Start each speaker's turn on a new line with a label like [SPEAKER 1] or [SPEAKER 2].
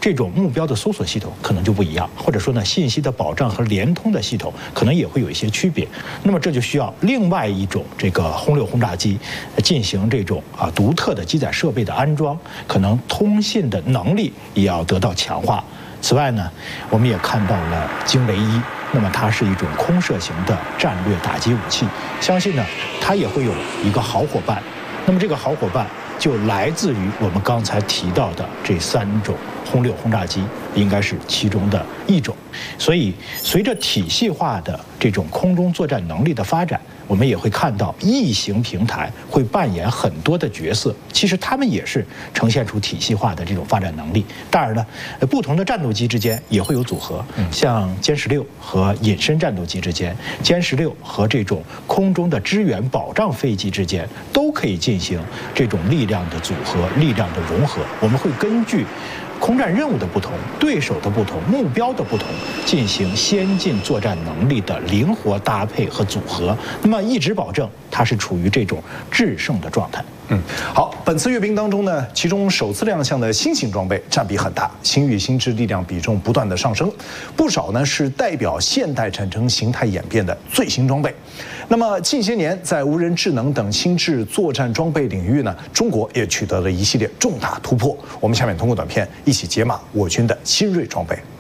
[SPEAKER 1] 这种目标的搜索系统可能就不一样，或者说呢，信息的保障和联通的系统可能也会有一些区别。那么这就需要另外一种这个轰六轰炸机进行这种独特的机载设备的安装，可能通信的能力也要得到强化。此外呢，我们也看到了惊雷1，那么它是一种空射型的战略打击武器，相信呢，它也会有一个好伙伴。那么这个好伙伴就来自于我们刚才提到的这3种轰六轰炸机，应该是其中的一种。所以，随着体系化的这种空中作战能力的发展，我们也会看到异形平台会扮演很多的角色。其实他们也是呈现出体系化的这种发展能力。当然呢，不同的战斗机之间也会有组合，像歼16和隐身战斗机之间，歼16和这种空中的支援保障飞机之间，都可以进行这种力量的组合、力量的融合。我们会根据空战任务的不同、对手的不同、目标的不同，进行先进作战能力的灵活搭配和组合，那么一直保证它是处于这种制胜的状态。
[SPEAKER 2] 好，本次阅兵当中呢，其中首次亮相的新型装备占比很大，新域新制力量比重不断的上升，不少呢是代表现代战争形态演变的最新装备。那么近些年在无人智能等新制作战装备领域呢，中国也取得了一系列重大突破。我们下面通过短片一起解码我军的新锐装备。